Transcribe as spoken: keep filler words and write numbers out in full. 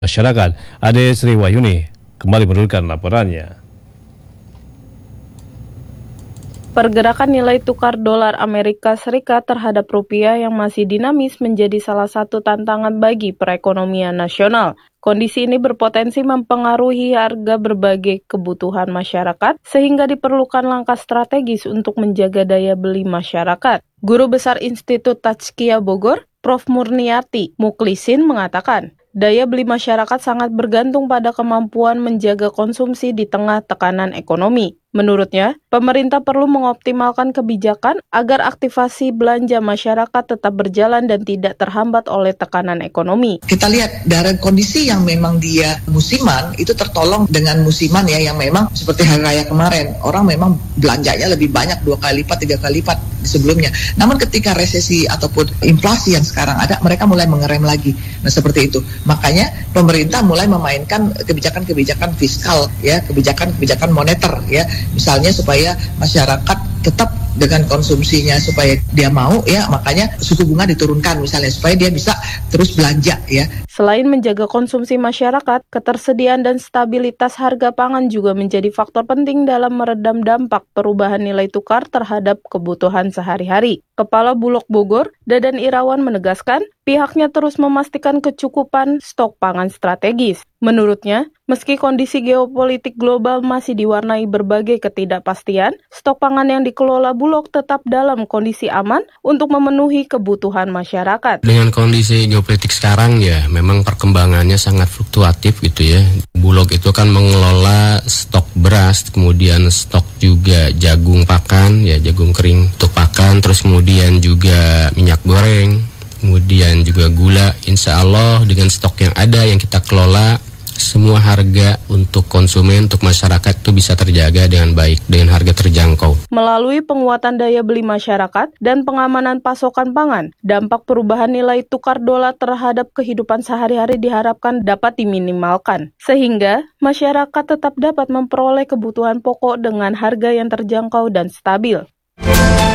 Masyarakat. Ade Sri Wahyuni kembali menurunkan laporannya. Pergerakan nilai tukar dolar Amerika Serikat terhadap rupiah yang masih dinamis menjadi salah satu tantangan bagi perekonomian nasional. Kondisi ini berpotensi mempengaruhi harga berbagai kebutuhan masyarakat, sehingga diperlukan langkah strategis untuk menjaga daya beli masyarakat. Guru Besar Institut Tazkiyah Bogor, Profesor Murniati Muklisin mengatakan, daya beli masyarakat sangat bergantung pada kemampuan menjaga konsumsi di tengah tekanan ekonomi. Menurutnya, pemerintah perlu mengoptimalkan kebijakan agar aktivasi belanja masyarakat tetap berjalan dan tidak terhambat oleh tekanan ekonomi. Kita lihat dari kondisi yang memang dia musiman, itu tertolong dengan musiman ya, yang memang seperti hari raya kemarin, orang memang belanjanya lebih banyak, dua kali lipat, tiga kali lipat sebelumnya. Namun ketika resesi ataupun inflasi yang sekarang ada, mereka mulai mengerem lagi. Nah seperti itu. Makanya pemerintah mulai memainkan kebijakan-kebijakan fiskal, ya, kebijakan-kebijakan moneter, ya. Misalnya supaya masyarakat tetap dengan konsumsinya supaya dia mau, ya, makanya suku bunga diturunkan misalnya supaya dia bisa terus belanja, ya. Selain menjaga konsumsi masyarakat, ketersediaan dan stabilitas harga pangan juga menjadi faktor penting dalam meredam dampak perubahan nilai tukar terhadap kebutuhan sehari-hari. Kepala Bulog Bogor, Dadan Irawan menegaskan, pihaknya terus memastikan kecukupan stok pangan strategis. Menurutnya, meski kondisi geopolitik global masih diwarnai berbagai ketidakpastian, stok pangan yang dikelola Bulog tetap dalam kondisi aman untuk memenuhi kebutuhan masyarakat. Dengan kondisi geopolitik sekarang ya, memang perkembangannya sangat fluktuatif gitu ya. Bulog itu kan mengelola stok beras, kemudian stok juga jagung pakan, ya jagung kering untuk pakan, terus kemudian juga minyak goreng, kemudian juga gula. Insya Allah dengan stok yang ada yang kita kelola, semua harga untuk konsumen, untuk masyarakat itu bisa terjaga dengan baik, dengan harga terjangkau. Melalui penguatan daya beli masyarakat dan pengamanan pasokan pangan, dampak perubahan nilai tukar dolar terhadap kehidupan sehari-hari diharapkan dapat diminimalkan, sehingga masyarakat tetap dapat memperoleh kebutuhan pokok dengan harga yang terjangkau dan stabil.